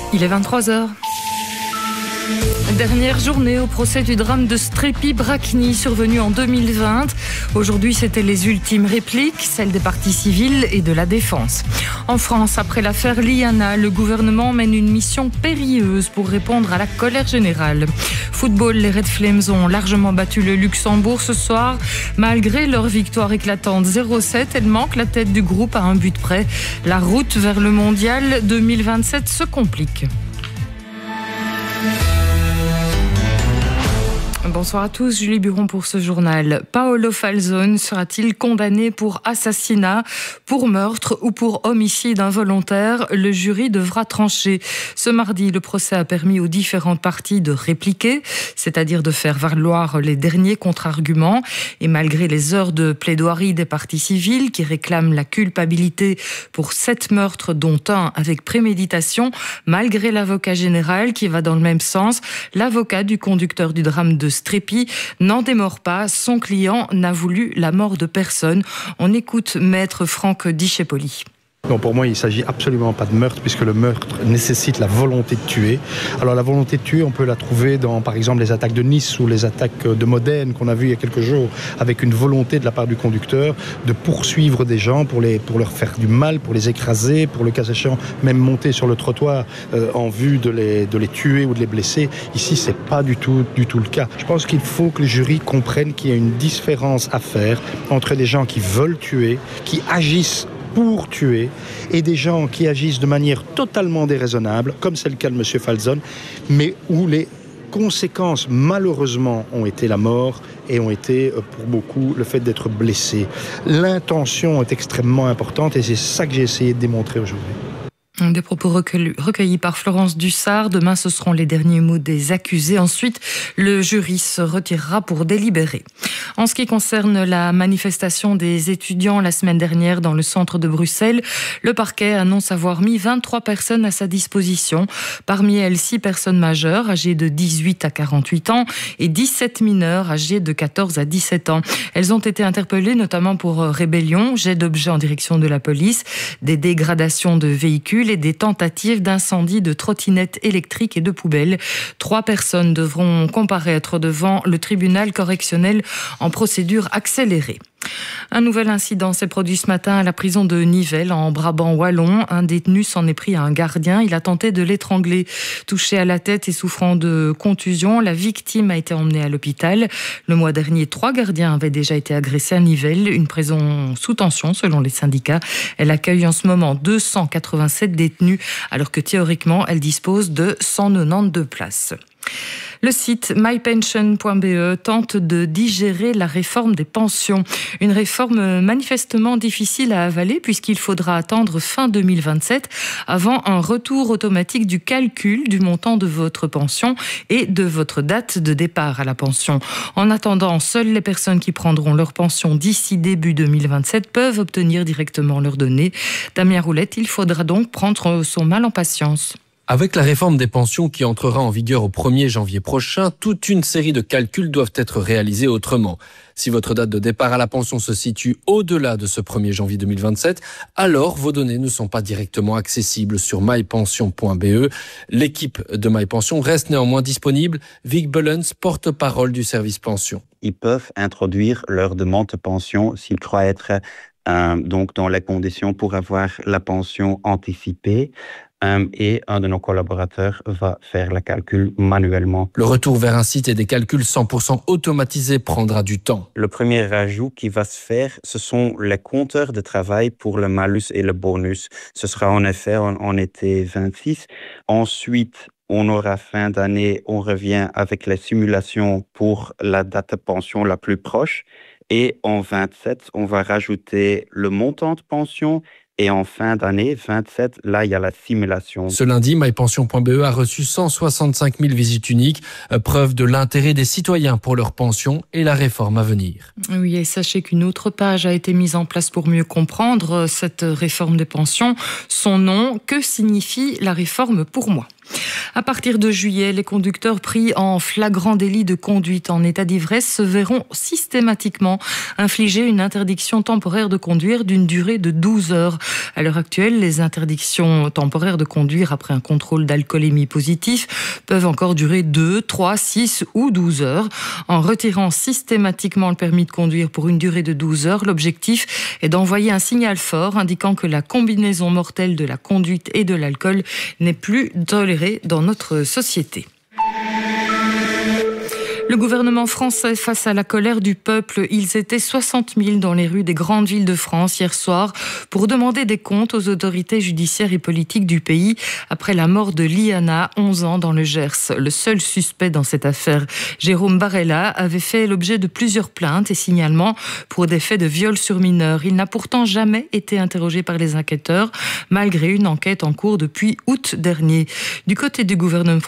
Il est 23h. Dernière journée au procès du drame de Strépy-Bracni survenu en 2020. Aujourd'hui, c'était les ultimes répliques, celles des parties civiles et de la défense. En France, après l'affaire Liana, le gouvernement mène une mission périlleuse pour répondre à la colère générale. Football, les Red Flames ont largement battu le Luxembourg ce soir. Malgré leur victoire éclatante 0-7, elles manquent la tête du groupe à un but près. La route vers le mondial 2027 se complique. Bonsoir à tous, Julie Buron pour ce journal. Paolo Falzone sera-t-il condamné pour assassinat, pour meurtre ou pour homicide involontaire ? Le jury devra trancher. Ce mardi, le procès a permis aux différentes parties de répliquer, c'est-à-dire de faire valoir les derniers contre-arguments. Et malgré les heures de plaidoirie des parties civiles qui réclament la culpabilité pour 7 meurtres, dont un avec préméditation, malgré l'avocat général qui va dans le même sens, l'avocat du conducteur du drame de Strépy n'en démord pas. Son client n'a voulu la mort de personne. On écoute maître Franck Dichepoli. Non, pour moi, il ne s'agit absolument pas de meurtre, puisque le meurtre nécessite la volonté de tuer. Alors la volonté de tuer, on peut la trouver dans, par exemple, les attaques de Nice ou les attaques de Modène qu'on a vues il y a quelques jours, avec une volonté de la part du conducteur de poursuivre des gens pour leur faire du mal, pour les écraser, pour le cas échéant même monter sur le trottoir en vue de les tuer ou de les blesser. Ici, c'est pas du tout le cas. Je pense qu'il faut que le jury comprenne qu'il y a une différence à faire entre des gens qui veulent tuer, qui agissent pour tuer, et des gens qui agissent de manière totalement déraisonnable, comme c'est le cas de M. Falzone, mais où les conséquences, malheureusement, ont été la mort et ont été, pour beaucoup, le fait d'être blessé. L'intention est extrêmement importante et c'est ça que j'ai essayé de démontrer aujourd'hui. Des propos recueillis par Florence Dussard. Demain, ce seront les derniers mots des accusés. Ensuite, le jury se retirera pour délibérer. En ce qui concerne la manifestation des étudiants la semaine dernière dans le centre de Bruxelles, le parquet annonce avoir mis 23 personnes à sa disposition. Parmi elles, 6 personnes majeures âgées de 18 à 48 ans et 17 mineurs âgés de 14 à 17 ans. Elles ont été interpellées notamment pour rébellion, jet d'objets en direction de la police, des dégradations de véhicules et des tentatives d'incendie de trottinettes électriques et de poubelles. 3 personnes devront comparaître devant le tribunal correctionnel en procédure accélérée. Un nouvel incident s'est produit ce matin à la prison de Nivelles, en Brabant wallon. Un détenu s'en est pris à un gardien. Il a tenté de l'étrangler. Touché à la tête et souffrant de contusion, la victime a été emmenée à l'hôpital. Le mois dernier, 3 gardiens avaient déjà été agressés à Nivelles, une prison sous tension selon les syndicats. Elle accueille en ce moment 287 détenus, alors que théoriquement, elle dispose de 192 places. Le site mypension.be tente de digérer la réforme des pensions. Une réforme manifestement difficile à avaler puisqu'il faudra attendre fin 2027 avant un retour automatique du calcul du montant de votre pension et de votre date de départ à la pension. En attendant, seules les personnes qui prendront leur pension d'ici début 2027 peuvent obtenir directement leurs données. Damien Roulette, il faudra donc prendre son mal en patience. Avec la réforme des pensions qui entrera en vigueur au 1er janvier prochain, toute une série de calculs doivent être réalisés autrement. Si votre date de départ à la pension se situe au-delà de ce 1er janvier 2027, alors vos données ne sont pas directement accessibles sur mypension.be. L'équipe de MyPension reste néanmoins disponible. Vic Bullens, porte-parole du service pension. Ils peuvent introduire leur demande de pension s'ils croient être donc dans les conditions pour avoir la pension anticipée. Et un de nos collaborateurs va faire le calcul manuellement. Le retour vers un site et des calculs 100% automatisés prendra du temps. Le premier ajout qui va se faire, ce sont les compteurs de travail pour le malus et le bonus. Ce sera en effet en été 26. Ensuite, on aura fin d'année, on revient avec les simulations pour la date de pension la plus proche. Et en 27, on va rajouter le montant de pension. Et en fin d'année 27, là, il y a la simulation. Ce lundi, mypension.be a reçu 165 000 visites uniques, preuve de l'intérêt des citoyens pour leur pension et la réforme à venir. Oui, et sachez qu'une autre page a été mise en place pour mieux comprendre cette réforme des pensions. Son nom, que signifie la réforme pour moi ? À partir de juillet, les conducteurs pris en flagrant délit de conduite en état d'ivresse se verront systématiquement infliger une interdiction temporaire de conduire d'une durée de 12 heures. À l'heure actuelle, les interdictions temporaires de conduire après un contrôle d'alcoolémie positif peuvent encore durer 2, 3, 6 ou 12 heures. En retirant systématiquement le permis de conduire pour une durée de 12 heures, l'objectif est d'envoyer un signal fort indiquant que la combinaison mortelle de la conduite et de l'alcool n'est plus tolérée dans notre société. Le gouvernement français face à la colère du peuple, ils étaient 60 000 dans les rues des grandes villes de France hier soir pour demander des comptes aux autorités judiciaires et politiques du pays après la mort de Liana, 11 ans, dans le Gers. Le seul suspect dans cette affaire, Jérôme Barella, avait fait l'objet de plusieurs plaintes et signalements pour des faits de viol sur mineurs. Il n'a pourtant jamais été interrogé par les enquêteurs, malgré une enquête en cours depuis août dernier. Du côté du gouvernement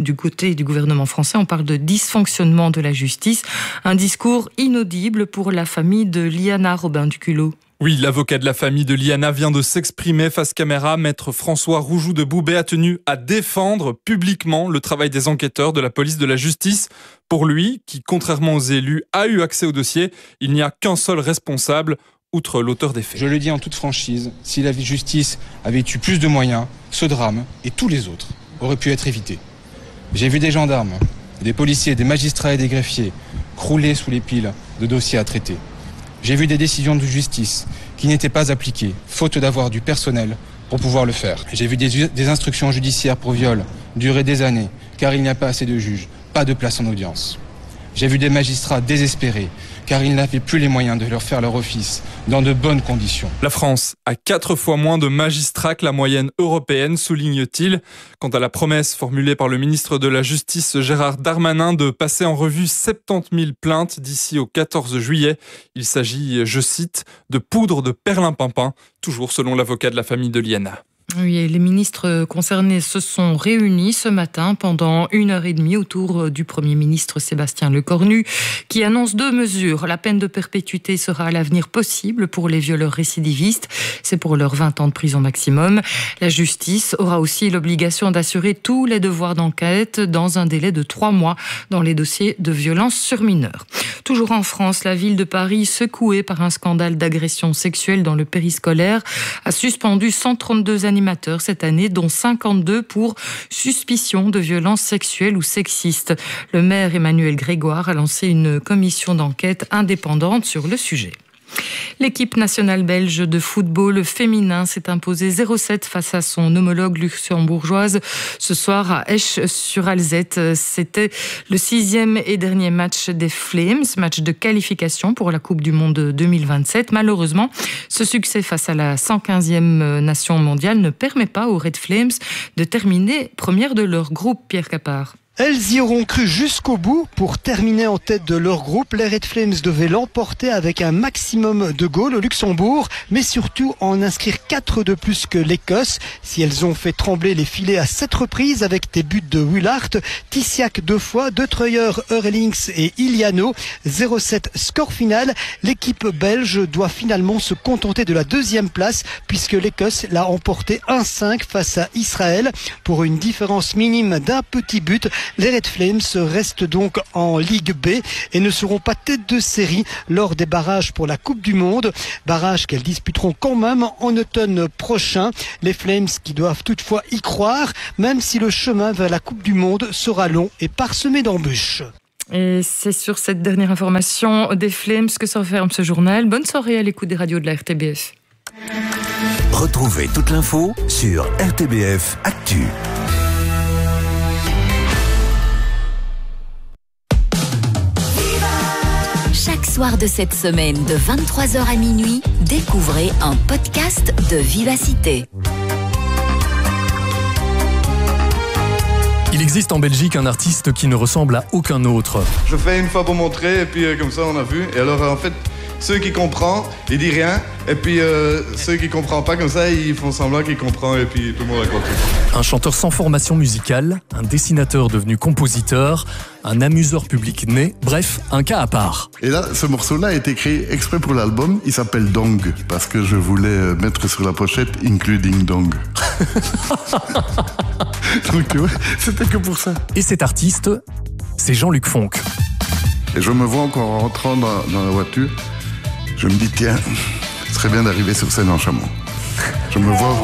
français, on parle de dysfonctionnement de la justice. Un discours inaudible pour la famille de Liana, Robin Duculot. Oui, l'avocat de la famille de Liana vient de s'exprimer face caméra. Maître François Roujoux de Boubet a tenu à défendre publiquement le travail des enquêteurs de la police de la justice. Pour lui, qui, contrairement aux élus, a eu accès au dossier, il n'y a qu'un seul responsable, outre l'auteur des faits. Je le dis en toute franchise, si la justice avait eu plus de moyens, ce drame et tous les autres auraient pu être évités. J'ai vu des gendarmes, des policiers, des magistrats et des greffiers crouler sous les piles de dossiers à traiter. J'ai vu des décisions de justice qui n'étaient pas appliquées, faute d'avoir du personnel pour pouvoir le faire. J'ai vu des instructions judiciaires pour viol durer des années, car il n'y a pas assez de juges, pas de place en audience. J'ai vu des magistrats désespérés, car ils n'avaient plus les moyens de leur faire leur office dans de bonnes conditions. La France a 4 fois moins de magistrats que la moyenne européenne, souligne-t-il. Quant à la promesse formulée par le ministre de la Justice Gérard Darmanin de passer en revue 70 000 plaintes d'ici au 14 juillet, il s'agit, je cite, de poudre de perlimpinpin, toujours selon l'avocat de la famille de Liana. Oui, et les ministres concernés se sont réunis ce matin pendant 1h30 autour du Premier ministre Sébastien Lecornu qui annonce 2 mesures. La peine de perpétuité sera à l'avenir possible pour les violeurs récidivistes. C'est pour leurs 20 ans de prison maximum. La justice aura aussi l'obligation d'assurer tous les devoirs d'enquête dans un délai de 3 mois dans les dossiers de violence sur mineurs. Toujours en France, la ville de Paris, secouée par un scandale d'agression sexuelle dans le périscolaire, a suspendu 132 animateurs cette année, dont 52 pour suspicion de violences sexuelles ou sexistes. Le maire Emmanuel Grégoire a lancé une commission d'enquête indépendante sur le sujet. L'équipe nationale belge de football féminin s'est imposée 0-7 face à son homologue luxembourgeoise ce soir à Esch-sur-Alzette. C'était le 6e et dernier match des Flames, match de qualification pour la Coupe du Monde 2027. Malheureusement, ce succès face à la 115e nation mondiale ne permet pas aux Red Flames de terminer première de leur groupe, Pierre Capard. Elles y auront cru jusqu'au bout. Pour terminer en tête de leur groupe, les Red Flames devaient l'emporter avec un maximum de goals au Luxembourg, mais surtout en inscrire 4 de plus que l'Écosse. Si elles ont fait trembler les filets à 7 reprises avec des buts de Willard, Tissiak 2 fois, De Treuer, Eurlings et Iliano. 0-7 score final. L'équipe belge doit finalement se contenter de la 2e place puisque l'Écosse l'a emporté 1-5 face à Israël pour une différence minime d'un petit but. Les Red Flames restent donc en Ligue B et ne seront pas tête de série lors des barrages pour la Coupe du Monde. Barrages qu'elles disputeront quand même en automne prochain. Les Flames qui doivent toutefois y croire, même si le chemin vers la Coupe du Monde sera long et parsemé d'embûches. Et c'est sur cette dernière information des Flames que se referme ce journal. Bonne soirée à l'écoute des radios de la RTBF. Retrouvez toute l'info sur RTBF Actu. Chaque soir de cette semaine, de 23h à minuit, découvrez un podcast de Vivacité. Il existe en Belgique un artiste qui ne ressemble à aucun autre. Je fais une fois pour montrer et puis comme ça on a vu. Et alors en fait, ceux qui comprennent, ils disent rien. Et puis ceux qui comprennent pas comme ça, ils font semblant qu'ils comprennent et puis tout le monde raconte. Un chanteur sans formation musicale, un dessinateur devenu compositeur, un amuseur public né, bref, un cas à part. Et là, ce morceau-là a été créé exprès pour l'album. Il s'appelle Dong, parce que je voulais mettre sur la pochette « Including Dong ». Donc tu vois, c'était que pour ça. Et cet artiste, c'est Jean-Luc Fonck. Et je me vois encore en rentrant dans la voiture, je me dis tiens, ce serait bien d'arriver sur scène en chameau. Je me vois.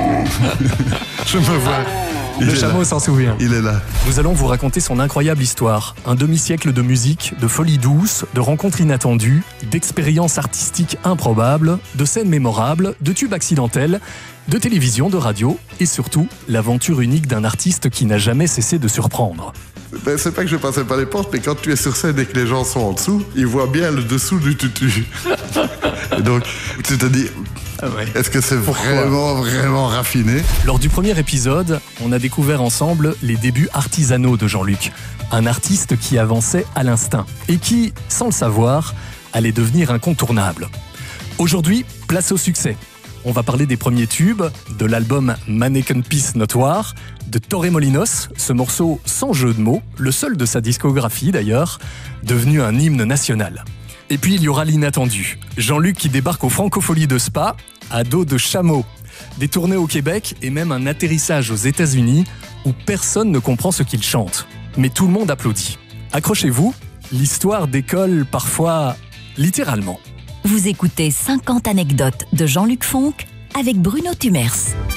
Le chameau s'en souvient. Il est là. Nous allons vous raconter son incroyable histoire. Un demi-siècle de musique, de folie douce, de rencontres inattendues, d'expériences artistiques improbables, de scènes mémorables, de tubes accidentels, de télévision, de radio et surtout l'aventure unique d'un artiste qui n'a jamais cessé de surprendre. Ben, c'est pas que je passais pas les portes, mais quand tu es sur scène et que les gens sont en dessous, ils voient bien le dessous du tutu. Et donc, tu te dis, est-ce que c'est vraiment raffiné ? Lors du premier épisode, on a découvert ensemble les débuts artisanaux de Jean-Luc. Un artiste qui avançait à l'instinct et qui, sans le savoir, allait devenir incontournable. Aujourd'hui, place au succès. On va parler des premiers tubes, de l'album Mannequin Peace Notoire, de Torremolinos, ce morceau sans jeu de mots, le seul de sa discographie d'ailleurs, devenu un hymne national. Et puis il y aura l'inattendu, Jean-Luc qui débarque aux Francopholies de Spa, à dos de chameau. Des tournées au Québec et même un atterrissage aux États-Unis où personne ne comprend ce qu'il chante. Mais tout le monde applaudit. Accrochez-vous, l'histoire décolle parfois littéralement. Vous écoutez 50 anecdotes de Jean-Luc Fonck avec Bruno Tumers.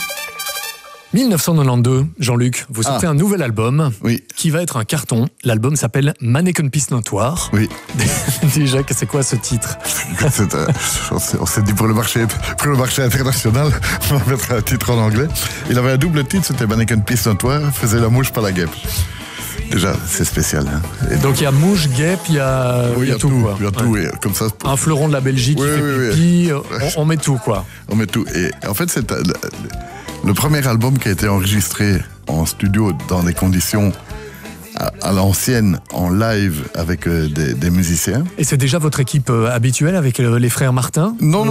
1992, Jean-Luc, vous sortez un nouvel album qui va être un carton. L'album s'appelle Mannequin Peace Notoire. Oui. Déjà, c'est quoi ce titre ? On s'est dit pour le marché international, on va mettre un titre en anglais. Il avait un double titre, c'était Mannequin Peace Notoire, faisait la mouche par la guêpe. Déjà, c'est spécial. Hein. Donc il y a mouche, guêpe, il y a tout. Quoi. Il y a tout, et comme ça. Un fleuron de la Belgique qui fait pipi, on met tout, quoi. On met tout. Et en fait, c'est le premier album qui a été enregistré en studio dans des conditions à l'ancienne, en live, avec des musiciens. Et c'est déjà votre équipe habituelle avec les frères Martin ? Non.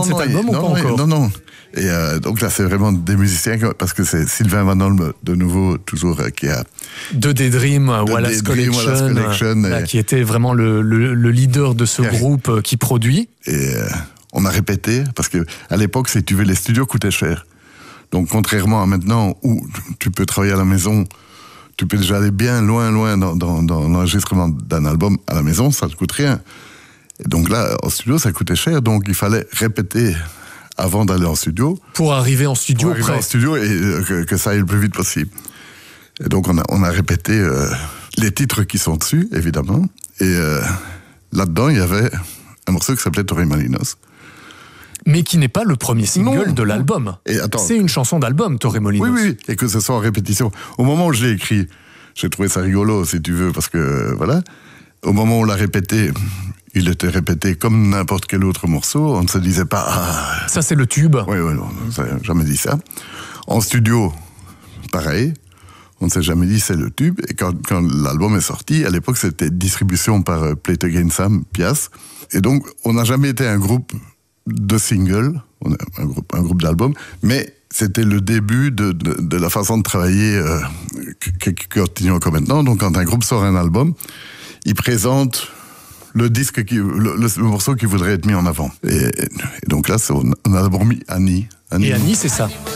Et donc là, c'est vraiment des musiciens, parce que c'est Sylvain Van Olme, de nouveau, toujours, qui a... De The Dream, Wallace Collection, qui était vraiment le leader de ce groupe qui produit. Et on a répété, parce que à l'époque, si tu veux, les studios coûtaient cher. Donc, contrairement à maintenant, où tu peux travailler à la maison, tu peux déjà aller bien loin dans l'enregistrement d'un album à la maison, ça ne coûte rien. Et donc là, en studio, ça coûtait cher, donc il fallait répéter avant d'aller en studio. Pour arriver en studio et que ça aille le plus vite possible. Et donc on a répété les titres qui sont dessus, évidemment. Et là-dedans, il y avait un morceau qui s'appelait Torremolinos. Mais qui n'est pas le premier single de l'album. C'est une chanson d'album, Torremolinos. Oui, et que ce soit en répétition. Au moment où je l'ai écrit, j'ai trouvé ça rigolo, si tu veux, parce que, voilà. Au moment où on l'a répété, il était répété comme n'importe quel autre morceau. On ne se disait pas... Ah, ça, c'est le tube. Oui, on ne s'est jamais dit ça. En studio, pareil. On ne s'est jamais dit c'est le tube. Et quand l'album est sorti, à l'époque, c'était distribution par Play It Again Sam, Pias. Et donc, on n'a jamais été un groupe de singles, un groupe d'albums, mais c'était le début de la façon de travailler qui continue encore maintenant. Donc, quand un groupe sort un album, il présente le disque, le morceau qui voudrait être mis en avant. Et donc là, on a d'abord mis Annie. Et Annie, c'est ça.